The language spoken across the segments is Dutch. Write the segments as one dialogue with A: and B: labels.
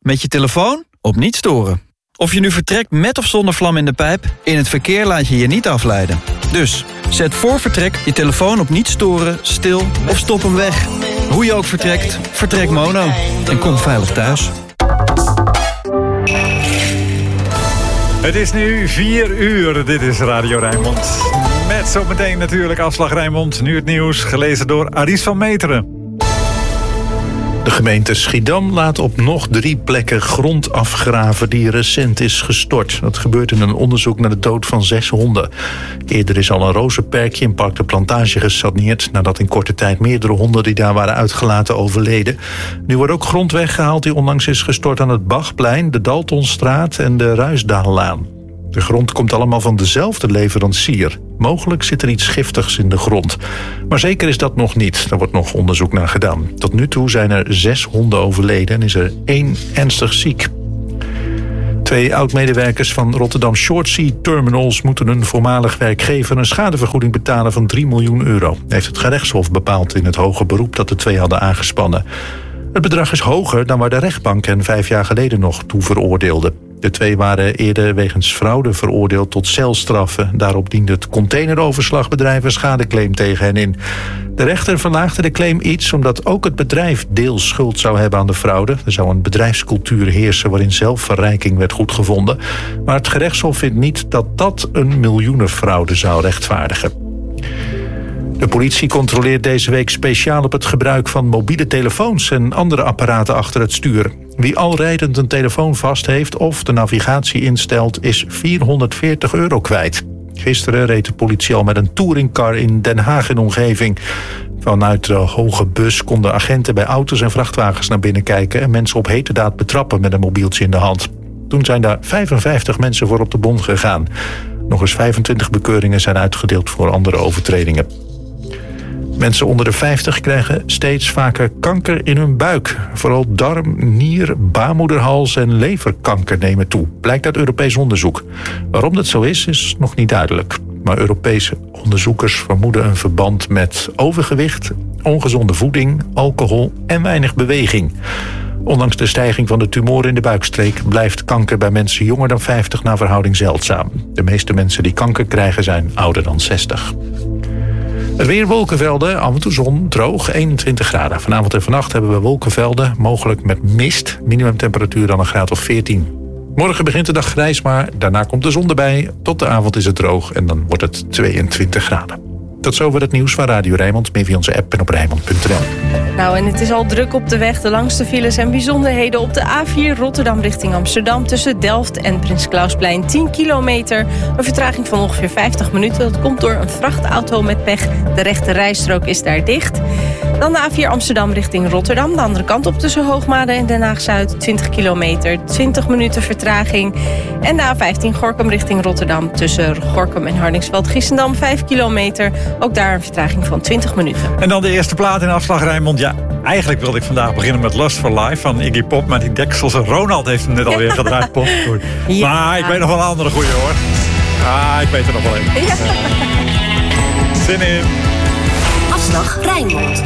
A: Met je telefoon op niet storen. Of je nu vertrekt met of zonder vlam in de pijp, in het verkeer laat je je niet afleiden. Dus, zet voor vertrek je telefoon op niet storen, stil of stop hem weg. Hoe je ook vertrekt, vertrek mono. En kom veilig thuis.
B: Het is nu 4 uur. Dit is Radio Rijnmond. Met zometeen natuurlijk Afslag Rijnmond. Nu het nieuws, gelezen door Aries van Meteren.
C: De gemeente Schiedam laat op nog 3 plekken grond afgraven die recent is gestort. Dat gebeurt in een onderzoek naar de dood van 6 honden. Eerder is al een rozenperkje in Park de Plantage gesaneerd, nadat in korte tijd meerdere honden die daar waren uitgelaten overleden. Nu wordt ook grond weggehaald die onlangs is gestort aan het Bachplein, de Daltonstraat en de Ruisdaallaan. De grond komt allemaal van dezelfde leverancier. Mogelijk zit er iets giftigs in de grond. Maar zeker is dat nog niet. Daar wordt nog onderzoek naar gedaan. Tot nu toe zijn er 6 honden overleden en is er 1 ernstig ziek. 2 oud-medewerkers van Rotterdam Short Sea Terminals moeten hun voormalig werkgever een schadevergoeding betalen van 3 miljoen euro. Heeft het gerechtshof bepaald in het hoge beroep dat de 2 hadden aangespannen. Het bedrag is hoger dan waar de rechtbank hen 5 jaar geleden nog toe veroordeelde. De 2 waren eerder wegens fraude veroordeeld tot celstraffen. Daarop diende het containeroverslagbedrijf een schadeclaim tegen hen in. De rechter verlaagde de claim iets omdat ook het bedrijf deels schuld zou hebben aan de fraude. Er zou een bedrijfscultuur heersen waarin zelfverrijking werd goedgevonden. Maar het gerechtshof vindt niet dat dat een miljoenenfraude zou rechtvaardigen. De politie controleert deze week speciaal op het gebruik van mobiele telefoons en andere apparaten achter het stuur. Wie al rijdend een telefoon vast heeft of de navigatie instelt, is €440 kwijt. Gisteren reed de politie al met een touringcar in Den Haag en omgeving. Vanuit de hoge bus konden agenten bij auto's en vrachtwagens naar binnen kijken en mensen op heterdaad betrappen met een mobieltje in de hand. Toen zijn daar 55 mensen voor op de bond gegaan. Nog eens 25 bekeuringen zijn uitgedeeld voor andere overtredingen. Mensen onder de 50 krijgen steeds vaker kanker in hun buik. Vooral darm, nier, baarmoederhals en leverkanker nemen toe. Blijkt uit Europees onderzoek. Waarom dat zo is nog niet duidelijk. Maar Europese onderzoekers vermoeden een verband met overgewicht, ongezonde voeding, alcohol en weinig beweging. Ondanks de stijging van de tumoren in de buikstreek blijft kanker bij mensen jonger dan 50 naar verhouding zeldzaam. De meeste mensen die kanker krijgen zijn ouder dan 60. Het weer, wolkenvelden, af en toe zon, droog, 21 graden. Vanavond en vannacht hebben we wolkenvelden, mogelijk met mist. Minimumtemperatuur dan een graad of 14. Morgen begint de dag grijs, maar daarna komt de zon erbij. Tot de avond is het droog en dan wordt het 22 graden. Tot zover het nieuws van Radio Rijnmond. Meer via onze app en op Rijnmond.nl.
D: Nou, en het is al druk op de weg. De langste files en bijzonderheden op de A4 Rotterdam richting Amsterdam. Tussen Delft en Prins Klausplein 10 kilometer. Een vertraging van ongeveer 50 minuten. Dat komt door een vrachtauto met pech. De rechte rijstrook is daar dicht. Dan de A4 Amsterdam richting Rotterdam. De andere kant op tussen Hoogmade en Den Haag-Zuid. 20 kilometer, 20 minuten vertraging. En de A15 Gorinchem richting Rotterdam. Tussen Gorinchem en Hardingsveld-Giessendam 5 kilometer. Ook daar een vertraging van 20 minuten.
B: En dan de eerste plaat in Afslag Rijnmond. Ja, eigenlijk wilde ik vandaag beginnen met Lust for Life van Iggy Pop. Maar die dekselse Ronald heeft hem net alweer gedraaid. Pop. Ja. Maar ik weet nog wel een andere goeie hoor. Ik weet er nog wel een. Ja. Zin in.
E: Afslag Rijnmond.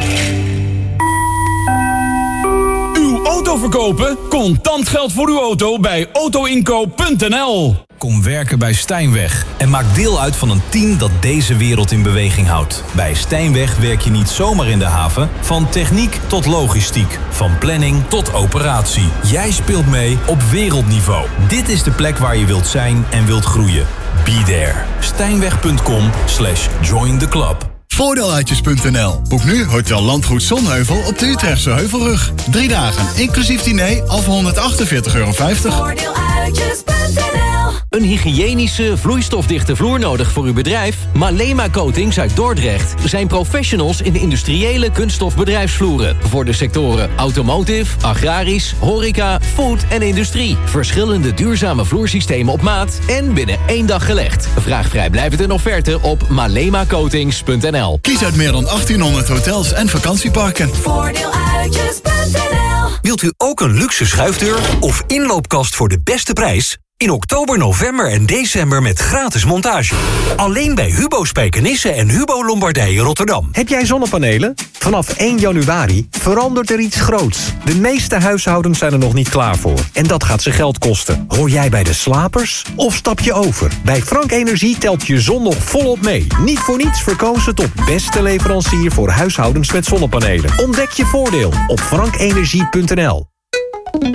F: Uw auto verkopen? Contant geld voor uw auto bij autoinkoop.nl.
G: Kom werken bij Stijnweg en maak deel uit van een team dat deze wereld in beweging houdt. Bij Stijnweg werk je niet zomaar in de haven, van techniek tot logistiek, van planning tot operatie. Jij speelt mee op wereldniveau. Dit is de plek waar je wilt zijn en wilt groeien. Be there. Stijnweg.com/join the club.
H: Voordeeluitjes.nl. Boek nu Hotel Landgoed Zonheuvel op de Utrechtse Heuvelrug. 3 dagen, inclusief diner, al voor €148,50.
E: Voordeeluitjes.nl.
I: Een hygiënische, vloeistofdichte vloer nodig voor uw bedrijf? Malema Coatings uit Dordrecht zijn professionals in de industriële kunststof bedrijfsvloeren. Voor de sectoren automotive, agrarisch, horeca, food en industrie. Verschillende duurzame vloersystemen op maat en binnen 1 dag gelegd. Vraag vrijblijvend een offerte op malemacoatings.nl.
H: Kies uit meer dan 1800 hotels en vakantieparken.
E: Voordeeluitjes.nl.
J: Wilt u ook een luxe schuifdeur of inloopkast voor de beste prijs? In oktober, november en december met gratis montage. Alleen bij Hubo Spijkenisse en Hubo Lombardije Rotterdam.
K: Heb jij zonnepanelen? Vanaf 1 januari verandert er iets groots. De meeste huishoudens zijn er nog niet klaar voor. En dat gaat ze geld kosten. Hoor jij bij de slapers? Of stap je over? Bij Frank Energie telt je zon nog volop mee. Niet voor niets verkozen tot beste leverancier voor huishoudens met zonnepanelen. Ontdek je voordeel op frankenergie.nl.